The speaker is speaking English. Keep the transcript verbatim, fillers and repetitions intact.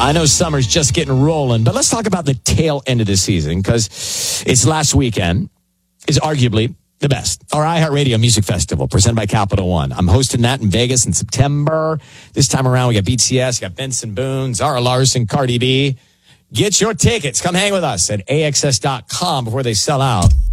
I know summer's just getting rolling, but let's talk about the tail end of the season because it's last weekend is arguably the best. Our iHeartRadio Music Festival presented by Capital One. I'm hosting that in Vegas in September. This time around, we got B T S, we got Benson Boone, Zara Larson, Cardi B. Get your tickets. Come hang with us at A X S dot com before they sell out.